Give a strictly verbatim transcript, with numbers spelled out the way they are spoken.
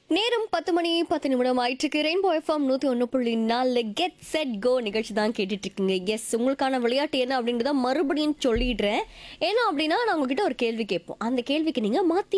நேரம் பத்து மணி பத்து நிமிடம் ஆயிட்டுருக்கு. ரெயின்போ எஃப்எம் நூற்றி ஒன்று புள்ளி நாலு கெட் செட் கோ நிகழ்ச்சி தான் கேட்டுட்டு இருக்கீங்க. எஸ், உங்களுக்கான விளையாட்டு என்ன அப்படின்றத மறுபடியும் சொல்லிடுறேன். ஏன்னா அப்படின்னா நான் உங்ககிட்ட ஒரு கேள்வி கேட்போம். அந்த கேள்விக்கு நீங்கள் மாற்றி